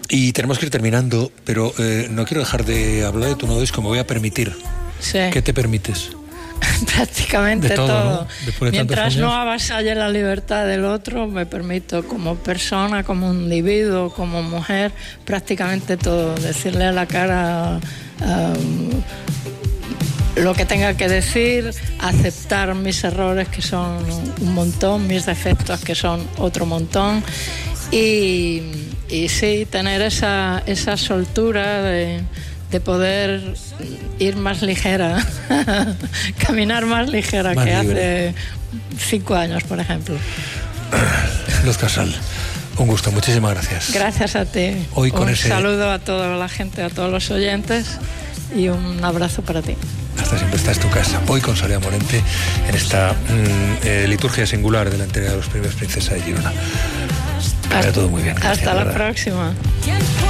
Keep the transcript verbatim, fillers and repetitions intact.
Y tenemos que ir terminando, pero eh, no quiero dejar de hablar de tu nuevo disco, me voy a permitir. Sí. ¿Qué te permites? Prácticamente de todo, todo. ¿no? Después de Mientras tantos años. no avasalle la libertad del otro, me permito como persona, como individuo, como mujer, prácticamente todo. Decirle a la cara um, lo que tenga que decir, aceptar mis errores, que son un montón, mis defectos, que son otro montón, y, y sí, tener esa, esa soltura de... de poder ir más ligera, caminar más ligera más que libre. hace cinco años, por ejemplo. Luz Casal, un gusto, muchísimas gracias. Gracias a ti. Hoy con un ese... saludo a toda la gente, a todos los oyentes, y un abrazo para ti. Hasta siempre, esta es tu casa. Hoy con Soledad Morente en esta mmm, eh, liturgia singular de la entrega de los premios Princesa de Girona. Hasta todo muy bien. Gracias, hasta la ¿verdad? próxima.